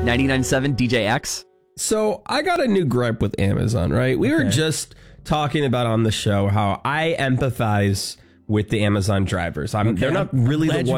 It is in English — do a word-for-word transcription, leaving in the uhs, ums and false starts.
ninety-nine point seven D J X. So I got a new gripe with Amazon, right? We Okay. were just talking about on the show how I empathize with the Amazon drivers. I'm, Okay, They're not I'm really glad the you